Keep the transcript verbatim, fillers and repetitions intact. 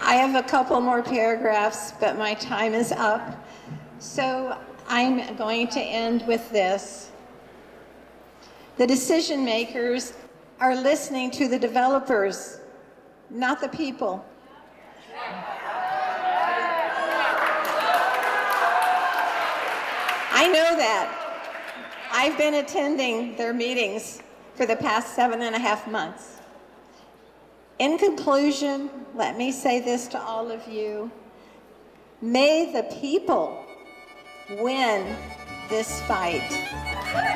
I have a couple more paragraphs, but my time is up. So I'm going to end with this. The decision makers are listening to the developers, not the people. I know that. I've been attending their meetings for the past seven and a half months. In conclusion, let me say this to all of you. May the people win this fight.